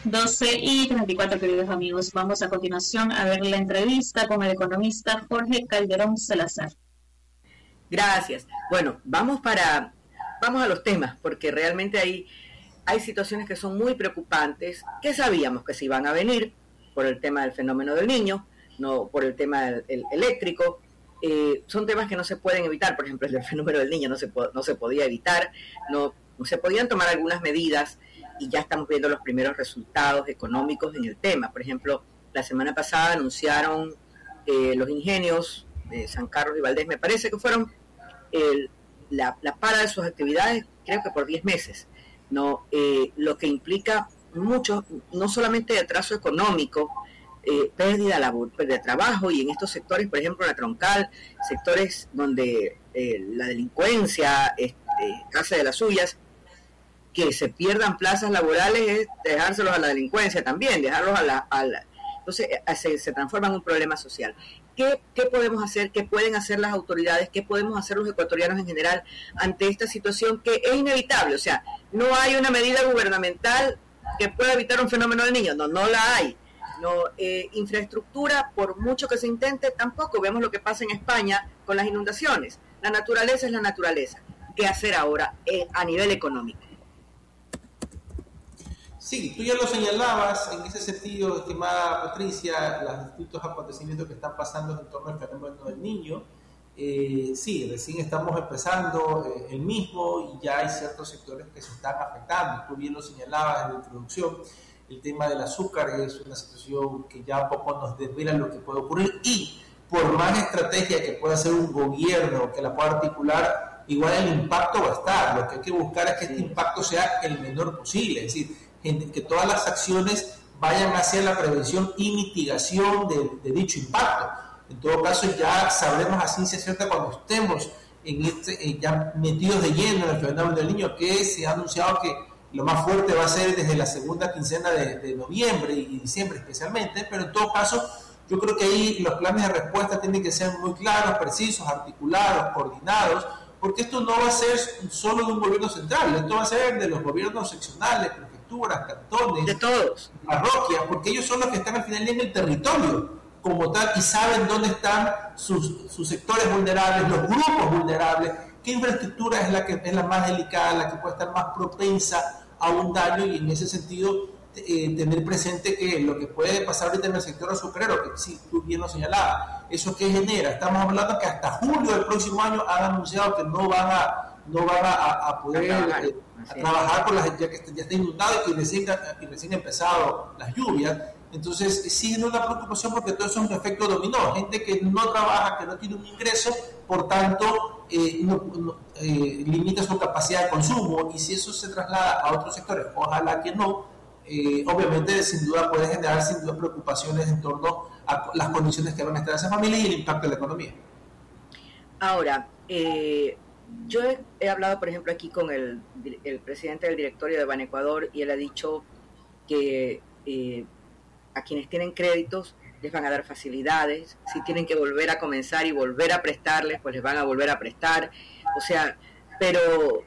12:34, queridos amigos. Vamos a continuación a ver la entrevista con el economista Jorge Calderón Salazar. Gracias. Bueno, vamos a los temas, porque realmente hay situaciones que son muy preocupantes, que sabíamos que se iban a venir por el tema del fenómeno del Niño, no por el tema del eléctrico. Son temas que no se pueden evitar. Por ejemplo, el fenómeno del Niño no se podía evitar, no se podían tomar algunas medidas, y ya estamos viendo los primeros resultados económicos en el tema. Por ejemplo, la semana pasada anunciaron los ingenios de San Carlos y Valdés, me parece que fueron la para de sus actividades, creo que por 10 meses, ¿no? Lo que implica mucho, no solamente atraso económico, pérdida de trabajo, y en estos sectores, por ejemplo, la troncal, sectores donde la delincuencia hace de las suyas, que se pierdan plazas laborales es dejárselos a la delincuencia también, dejarlos entonces se transforma en un problema social. ¿Qué podemos hacer? ¿Qué pueden hacer las autoridades? ¿Qué podemos hacer los ecuatorianos en general ante esta situación que es inevitable? O sea, no hay una medida gubernamental que pueda evitar un fenómeno del Niño, no la hay. No, infraestructura, por mucho que se intente, tampoco. Vemos lo que pasa en España con las inundaciones. La naturaleza es la naturaleza. ¿Qué hacer ahora a nivel económico? Sí, tú ya lo señalabas en ese sentido, estimada Patricia, los distintos acontecimientos que están pasando en torno al fenómeno del Niño. Sí, recién estamos empezando el mismo, y ya hay ciertos sectores que se están afectando. Tú bien lo señalabas en la introducción, el tema del azúcar es una situación que ya un poco nos desvela lo que puede ocurrir, y por más estrategia que pueda hacer un gobierno que la pueda articular, igual el impacto va a estar. Lo que hay que buscar es que este impacto sea el menor posible, es decir, que todas las acciones vayan hacia la prevención y mitigación de dicho impacto. En todo caso, ya sabremos a ciencia cierta cuando estemos ya metidos de lleno en el fenómeno del Niño, que se ha anunciado que lo más fuerte va a ser desde la segunda quincena de noviembre y diciembre especialmente, pero en todo caso yo creo que ahí los planes de respuesta tienen que ser muy claros, precisos, articulados, coordinados, porque esto no va a ser solo de un gobierno central, esto va a ser de los gobiernos seccionales, prefecturas, cantones, de todos, parroquias, porque ellos son los que están al final en el territorio como tal y saben dónde están sus sectores vulnerables, los grupos vulnerables, qué infraestructura es la más delicada, la que puede estar más propensa a un daño, y en ese sentido tener presente que lo que puede pasar ahorita en el sector azucarero, que sí, tú bien lo señalabas, eso que genera, estamos hablando que hasta julio del próximo año han anunciado que no van a poder trabajar por ya que ya está inundado y recién empezado las lluvias. Entonces sí es una preocupación, porque todo eso es un efecto dominó, gente que no trabaja, que no tiene un ingreso, por tanto limita su capacidad de consumo, y si eso se traslada a otros sectores, ojalá que no, obviamente sin duda puede generar preocupaciones en torno a las condiciones que van a estar esa familia y el impacto de la economía. Ahora, yo he hablado, por ejemplo, aquí con el presidente del directorio de Banecuador, y él ha dicho que a quienes tienen créditos les van a dar facilidades, si tienen que volver a comenzar y volver a prestarles, pues les van a volver a prestar, o sea, pero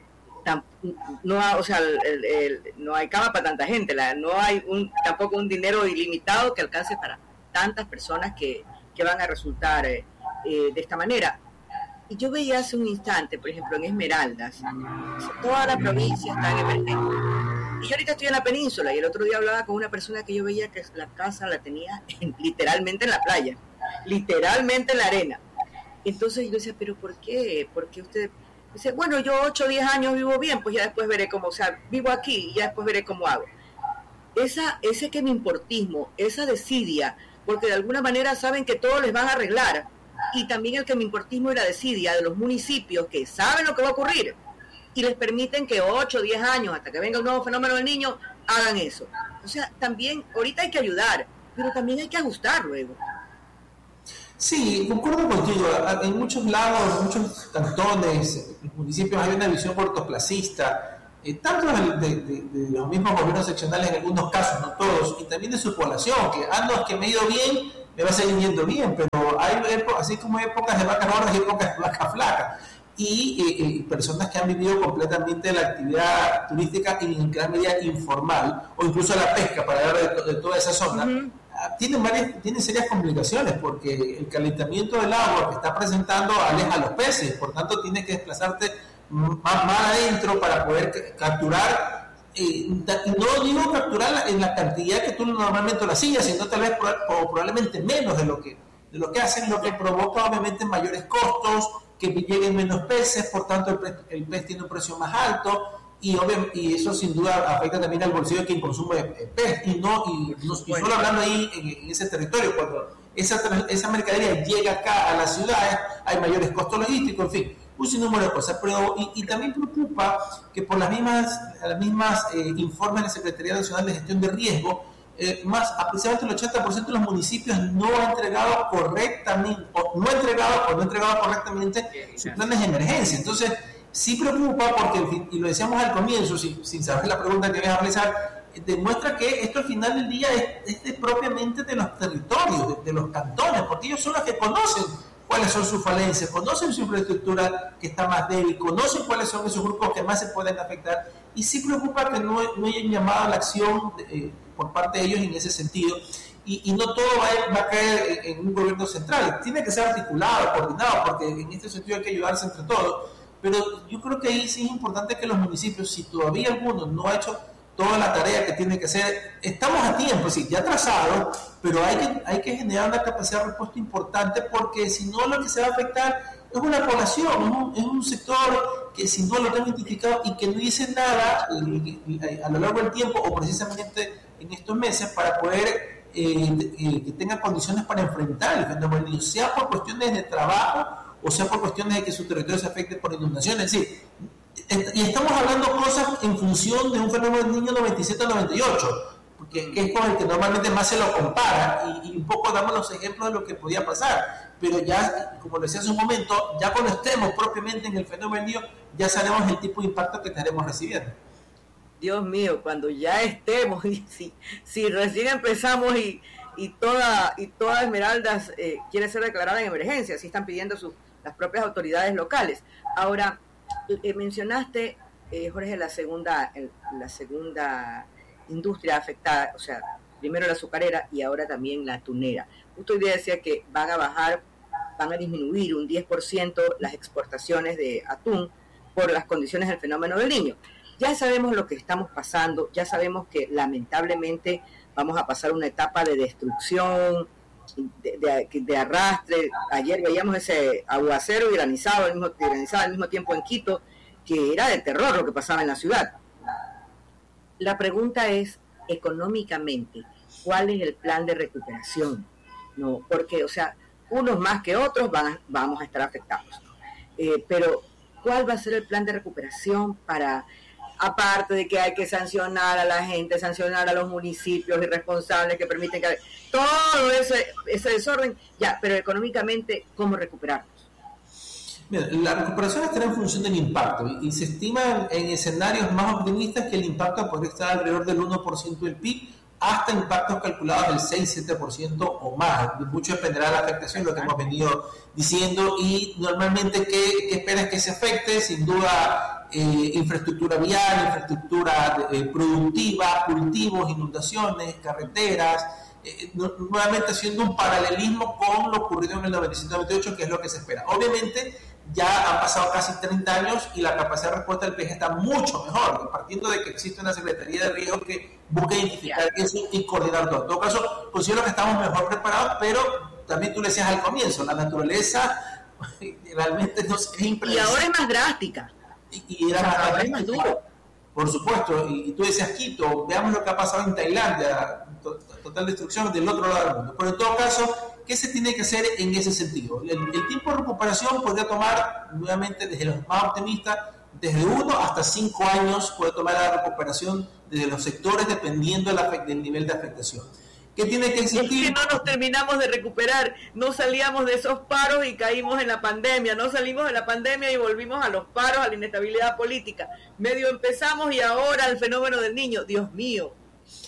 no hay cama para tanta gente, no hay tampoco un dinero ilimitado que alcance para tantas personas que van a resultar de esta manera. Y yo veía hace un instante, por ejemplo, en Esmeraldas, toda la provincia está en emergencia. Y yo ahorita estoy en la península, y el otro día hablaba con una persona que yo veía que la casa la tenía literalmente en la playa, literalmente en la arena. Entonces yo decía, ¿pero por qué? ¿Por qué usted? Dice, bueno, yo 8 o 10 años vivo bien, pues ya después veré cómo, o sea, vivo aquí y ya después veré cómo hago. Ese que me importismo, esa desidia, porque de alguna manera saben que todo les van a arreglar, y también el que me importismo y la desidia de los municipios que saben lo que va a ocurrir y les permiten que 8 o 10 años hasta que venga un nuevo fenómeno del Niño hagan eso. O sea, también ahorita hay que ayudar, pero también hay que ajustar luego. Sí, concuerdo contigo. En muchos lados, en muchos cantones, municipios, hay una visión cortoplacista, tanto de los mismos gobiernos seccionales en algunos casos, no todos, y también de su población, que no, es que me he ido bien, me va a seguir yendo bien, pero hay épocas, así como hay épocas de vacas gordas y épocas de vacas flacas. y personas que han vivido completamente la actividad turística en gran medida informal, o incluso la pesca, para hablar de toda esa zona, tienen serias complicaciones, porque el calentamiento del agua que está presentando aleja a los peces, por tanto tienes que desplazarte más adentro para poder capturar, no digo capturar en la cantidad que tú normalmente lo hacías, sino tal vez probablemente menos de lo que hacen, lo que provoca obviamente mayores costos, que lleguen menos peces, por tanto el pez tiene un precio más alto, y eso sin duda afecta también al bolsillo de quien consume pez, y solo hablando ahí en ese territorio, cuando esa mercadería llega acá a las ciudades, hay mayores costos logísticos, en fin, un sinnúmero de cosas. Pero y también preocupa que por las mismas informes de la Secretaría Nacional de Gestión de Riesgo, aproximadamente el 80% de los municipios no ha entregado correctamente sus planes de emergencia. Entonces, sí preocupa porque, y lo decíamos al comienzo, sin saber la pregunta que voy a realizar, demuestra que esto al final del día es propiamente de los territorios, de los cantones, porque ellos son los que conocen cuáles son sus falencias, conocen su infraestructura que está más débil, conocen cuáles son esos grupos que más se pueden afectar, y sí preocupa que no hayan llamado a la acción por parte de ellos en ese sentido, y no todo va a caer en un gobierno central. Tiene que ser articulado, coordinado, porque en este sentido hay que ayudarse entre todos, pero yo creo que ahí sí es importante que los municipios, si todavía alguno no ha hecho toda la tarea que tiene que hacer, estamos a tiempo, sí, ya atrasado, pero hay que generar una capacidad de respuesta importante, porque si no lo que se va a afectar es una población, es un sector que si no lo tengo identificado y que no dice nada a lo largo del tiempo, o precisamente en estos meses, para poder que tenga condiciones para enfrentar el fenómeno del niño, sea por cuestiones de trabajo o sea por cuestiones de que su territorio se afecte por inundaciones. Es decir, y estamos hablando cosas en función de un fenómeno del niño 97-98, que es con el que normalmente más se lo compara, y un poco damos los ejemplos de lo que podía pasar, pero ya, como lo decía hace un momento, ya cuando estemos propiamente en el fenómeno del niño, ya sabemos el tipo de impacto que estaremos recibiendo. Dios mío, cuando ya estemos, y si recién empezamos y toda Esmeraldas quiere ser declarada en emergencia, así están pidiendo las propias autoridades locales. Ahora, mencionaste, Jorge, la segunda industria afectada, o sea, primero la azucarera y ahora también la tunera. Justo hoy día decía que van a disminuir un 10% las exportaciones de atún por las condiciones del fenómeno del Niño. Ya sabemos lo que estamos pasando, ya sabemos que lamentablemente vamos a pasar una etapa de destrucción, de arrastre. Ayer veíamos ese aguacero granizado al mismo tiempo en Quito, que era de terror lo que pasaba en la ciudad. La pregunta es, económicamente, ¿cuál es el plan de recuperación? No, porque, o sea, unos más que otros vamos a estar afectados. Pero, ¿cuál va a ser el plan de recuperación para, aparte de que hay que sancionar a la gente, sancionar a los municipios irresponsables que permiten que todo ese desorden, ya, pero económicamente, ¿cómo recuperarnos? Mira, la recuperación estará en función del impacto, y se estima en escenarios más optimistas que el impacto podría estar alrededor del 1% del PIB, hasta impactos calculados del 6-7% o más. Mucho dependerá de la afectación, lo que hemos venido diciendo, y normalmente ¿qué esperas que se afecte? Sin duda infraestructura vial, infraestructura productiva, cultivos, inundaciones, carreteras, nuevamente haciendo un paralelismo con lo ocurrido en el 97-98, que es lo que se espera. Obviamente ya han pasado casi 30 años y la capacidad de respuesta del PG está mucho mejor, partiendo de que existe una Secretaría de Riesgo que busca identificar eso y coordinar todo. En todo caso, considero que estamos mejor preparados, pero también tú le decías al comienzo, la naturaleza realmente no es impredecible. Y ahora es más drástica. Y era más duro. Por supuesto, y tú decías Quito, veamos lo que ha pasado en Tailandia, total destrucción del otro lado del mundo. Pero en todo caso, ¿qué se tiene que hacer en ese sentido? El tiempo de recuperación podría tomar, nuevamente desde los más optimistas, desde 1 hasta 5 años puede tomar la recuperación desde los sectores dependiendo del nivel de afectación. ¿Qué tiene que existir? Es que no nos terminamos de recuperar, no salíamos de esos paros y caímos en la pandemia, no salimos de la pandemia y volvimos a los paros, a la inestabilidad política. Medio empezamos y ahora el fenómeno del niño, Dios mío.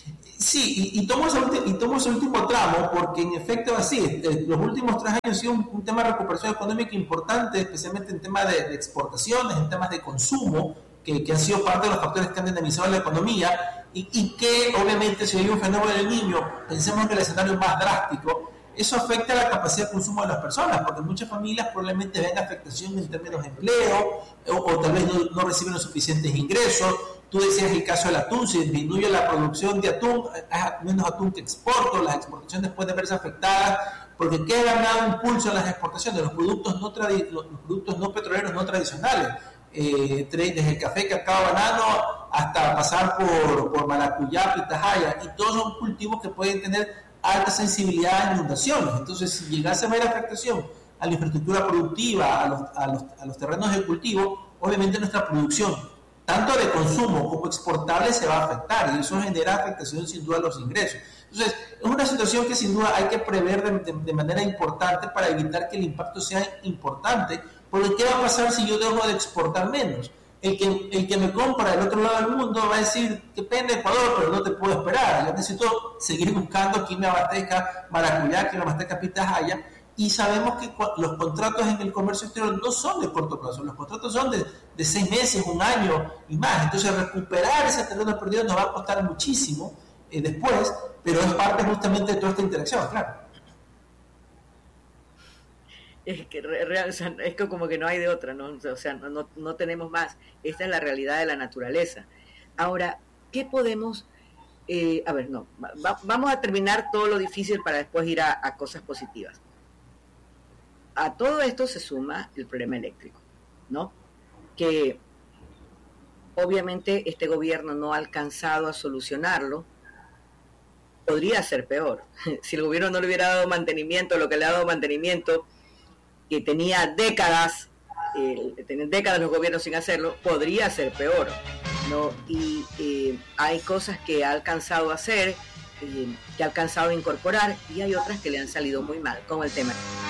Sí, y tomo ese último tramo porque en efecto así, los últimos 3 años han sido un tema de recuperación económica importante, especialmente en temas de exportaciones, en temas de consumo, que han sido parte de los factores que han dinamizado la economía y que obviamente si hay un fenómeno del niño, pensemos en el escenario más drástico, eso afecta a la capacidad de consumo de las personas, porque muchas familias probablemente ven afectación en términos de empleo o tal vez no reciben los suficientes ingresos. Tú decías el caso del atún, si disminuye la producción de atún, hay menos atún que exporto, las exportaciones pueden verse afectadas, porque ¿qué ha ganado impulso en las exportaciones? Los productos no petroleros no tradicionales, desde el café, cacao, banano, hasta pasar por maracuyá, pitahaya, y todos son cultivos que pueden tener alta sensibilidad a inundaciones. Entonces, si llegase a haber afectación a la infraestructura productiva, a los terrenos de cultivo, obviamente nuestra producción, tanto de consumo como exportable, se va a afectar y eso genera afectación sin duda a los ingresos. Entonces, es una situación que sin duda hay que prever de manera importante para evitar que el impacto sea importante, porque ¿qué va a pasar si yo dejo de exportar menos? El que me compra del otro lado del mundo va a decir, qué pena Ecuador, pero no te puedo esperar, yo necesito seguir buscando quien me abastezca maracuyá, quien me abastezca pitahaya. Y sabemos que los contratos en el comercio exterior no son de corto plazo, los contratos son de 6 meses, 1 año y más. Entonces recuperar ese terreno perdido nos va a costar muchísimo después, pero es parte justamente de toda esta interacción, claro. Es que es que como que no hay de otra, ¿no? O sea, no tenemos más. Esta es la realidad de la naturaleza. Ahora, ¿qué podemos...? Vamos a terminar todo lo difícil para después ir a cosas positivas. A todo esto se suma el problema eléctrico, ¿no? Que obviamente este gobierno no ha alcanzado a solucionarlo. Podría ser peor. Si el gobierno no le hubiera dado mantenimiento, lo que le ha dado mantenimiento, que tenía décadas los gobiernos sin hacerlo, podría ser peor, ¿no? Y hay cosas que ha alcanzado a hacer, que ha alcanzado a incorporar, y hay otras que le han salido muy mal, como el tema